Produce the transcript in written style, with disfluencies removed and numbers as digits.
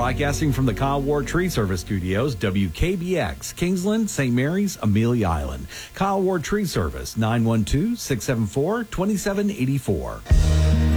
Broadcasting from the Kyle Ward Tree Service Studios, WKBX, Kingsland, St. Mary's, Amelia Island. Kyle Ward Tree Service, 912-674-2784.